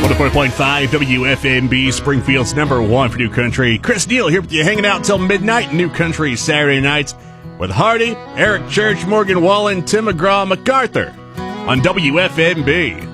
104.5 WFNB, Springfield's number one for New Country. Chris Neal here with you, hanging out till midnight. New Country Saturday nights with Hardy, Eric Church, Morgan Wallen, Tim McGraw, MacArthur on WFNB.